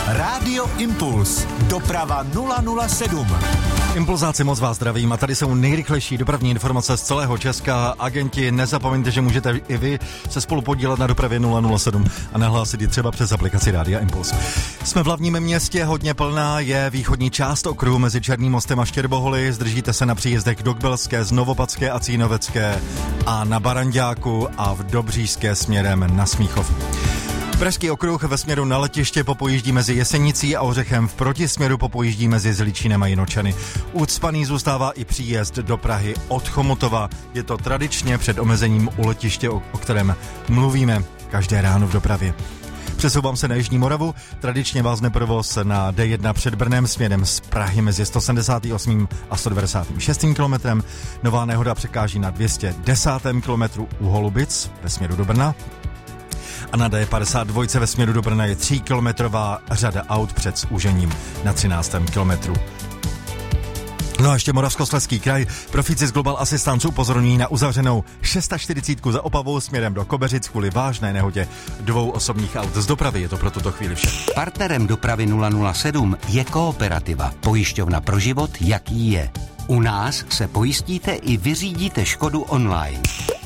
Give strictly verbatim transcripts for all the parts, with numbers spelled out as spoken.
Rádio Impuls. Doprava nula nula sedm. Impulzáci, moc vás zdravím a tady jsou nejrychlejší dopravní informace z celého Česka. Agenti, nezapomeňte, že můžete i vy se spolu podílet na dopravě nula nula sedm a nahlásit ji třeba přes aplikaci Rádia Impuls. Jsme v hlavním městě, hodně plná je východní část okruhu mezi Černým mostem a Štěrboholy. Zdržíte se na příjezdech do Kbelské, z Novopadské a Cínovecké a na Baranďáku a v Dobříšské směrem na Smíchov. Pražský okruh ve směru na letiště popojíždí mezi Jesenicí a Ořechem, v protisměru popojíždí mezi Zličínem a Jinočany. Ucpaný zůstává i příjezd do Prahy od Chomutova. Je to tradičně před omezením u letiště, o, o kterém mluvíme každé ráno v dopravě. Přesouvám se na Jižní Moravu, tradičně vázne provoz na D jedna před Brnem směrem z Prahy mezi sto sedmdesát osm a sto devadesát šest kilometrem. Nová nehoda překáží na dvě stě deset kilometrů u Holubic ve směru do Brna. A na D padesát dva ve směru do Brna je tříkilometrová řada aut před zúžením na třináctém kilometru. No a ještě Moravskoslezský kraj. Profíci z Global Assistance upozorňují na uzavřenou čtyřicet šest za Opavou směrem do Kobeřic kvůli vážné nehodě dvou osobních aut. Z dopravy je to pro tuto chvíli vše. Partnerem dopravy nula nula sedm je Kooperativa, pojišťovna pro život, jaký je. U nás se pojistíte i vyřídíte škodu online.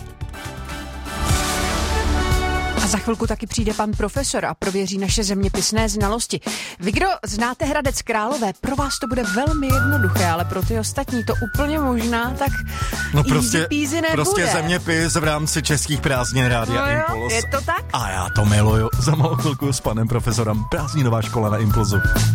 A za chvilku taky přijde pan profesor a prověří naše zeměpisné znalosti. Vy, kdo znáte Hradec Králové, pro vás to bude velmi jednoduché, ale pro ty ostatní to úplně možná tak no prostě, easy peasy nebude. Prostě zeměpis v rámci českých prázdnin Rádia no jo, Impuls. je to tak? A já to miluju. Za malou chvilku s panem profesorem prázdninová škola na Impulzu.